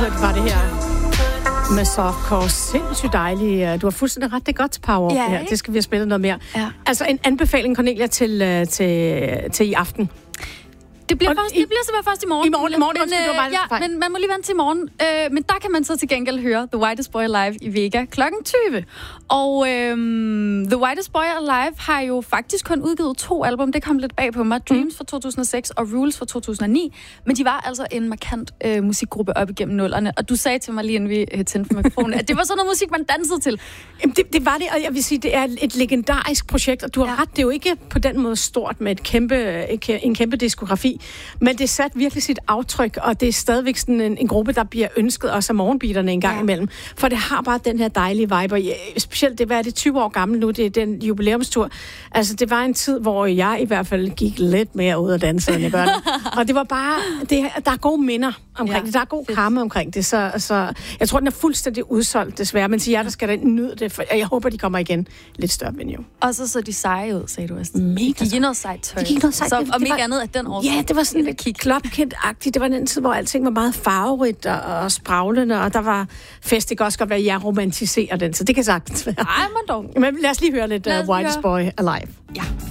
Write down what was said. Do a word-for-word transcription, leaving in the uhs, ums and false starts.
Det var det her med softcore. Sindssygt dejligt. Du har fuldstændig ret. Det er godt til Power. Ja, ja, det skal vi have spillet noget mere. Ja. Altså en anbefaling, Cornelia, til, til, til i aften. Det bliver, først, det bliver simpelthen først i morgen. I morgen, i morgen, men, det var bare ja, men man må lige vente til i morgen. Øh, men der kan man så til gengæld høre The Whitest Boy Alive i Vega klokken tyve. Og øhm, The Whitest Boy Alive har jo faktisk kun udgivet to album. Det kom lidt bag på mig. Dreams fra to tusind og seks og Rules fra to tusind og ni. Men de var altså en markant øh, musikgruppe op igennem nullerne. Og du sagde til mig lige, inden vi øh, tændte for mikrofonen, at det var sådan noget musik, man dansede til. Jamen, det, det var det, og jeg vil sige, det er et legendarisk projekt, og du har ja. ret, det er jo ikke på den måde stort med et kæmpe, en kæmpe diskografi, men det satte virkelig sit aftryk, og det er stadigvæk sådan en, en gruppe, der bliver ønsket også af morgenbeaterne en gang ja. imellem, for det har bare den her dejlige vibe, og specielt det, hvad er det, tyve år gammel nu, det er den jubilæumstur. Altså, det var en tid, hvor jeg i hvert fald gik lidt mere ud og danse, end jeg gør det. Og det var bare, det, der er gode minder omkring ja. det, der er god karma omkring det, så, så jeg tror, den er fuldstændig udsolgt, desværre, men til jer, der skal da nyde det, for jeg håber, de kommer igen lidt større venue. Og så så de seje ud, sagde du også. Mega. De gik noget sejt tøj. De gik noget sejt. Så, det, om det ikke var, andet af den år. Ja, det var sådan lidt Clubkid-agtigt. Det var den tid, hvor alting var meget farverigt og, og spraglende, og der var fest. Det kan også godt være, at jeg romantiserer den, så det kan sagtens være. Ej, man dog. Men lad os lige høre lidt uh, Whitest Boy Alive. Ja.